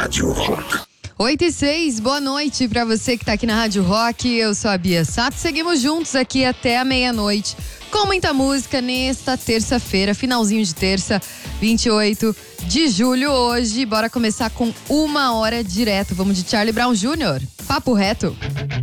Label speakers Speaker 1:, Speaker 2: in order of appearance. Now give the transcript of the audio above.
Speaker 1: Rádio Rock.
Speaker 2: 8h06, boa noite pra você que tá aqui na Rádio Rock. Eu sou a Bia Sato. Seguimos juntos aqui até a meia-noite com muita música nesta terça-feira, finalzinho de terça, 28 de julho hoje. Bora começar com 1 hora direto. Vamos de Charlie Brown Jr. Papo reto.